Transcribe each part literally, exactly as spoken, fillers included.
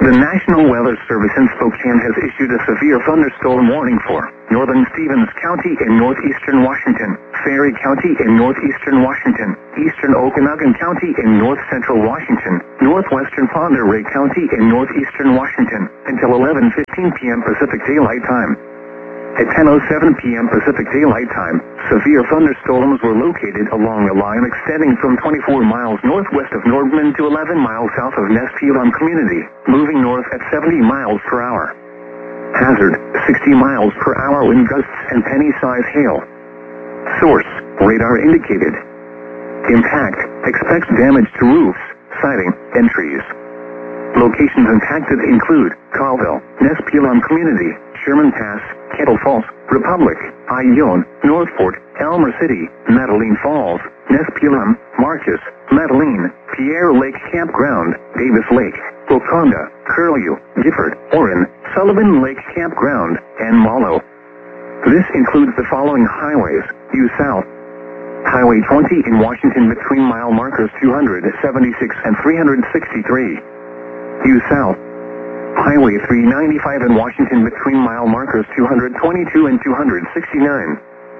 The National Weather Service in Spokane has issued a severe thunderstorm warning for northern Stevens County in northeastern Washington, Ferry County in northeastern Washington, eastern Okanogan County in north central Washington, northwestern Pend Oreille County in northeastern Washington, until eleven fifteen p m Pacific Daylight Time. At ten oh seven p m Pacific Daylight Time, severe thunderstorms were located along a line extending from twenty-four miles northwest of Nordman to eleven miles south of Nespelem Community, moving north at seventy miles per hour. Hazard, sixty miles per hour wind gusts and penny-size hail. Source, radar indicated. Impact, expects damage to roofs, siding, and trees. Locations impacted include Carlville, Nespelem Community, Sherman Pass, Kettle Falls, Republic, Ione, Northport, Elmer City, Madeline Falls, Nespelem, Marcus, Madeline, Pierre Lake Campground, Davis Lake, Wakonda, Curlew, Gifford, Orin, Sullivan Lake Campground, and Malo. This includes the following highways: due south, Highway twenty in Washington between mile markers two hundred seventy-six and three hundred sixty-three. Due south, Highway three ninety-five in Washington between mile markers two hundred twenty-two and two hundred sixty-nine.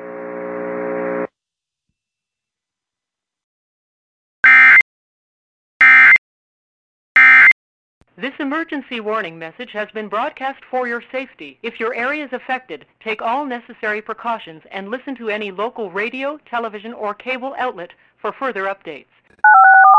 This emergency warning message has been broadcast for your safety. If your area is affected, take all necessary precautions and listen to any local radio, television, or cable outlet for further updates.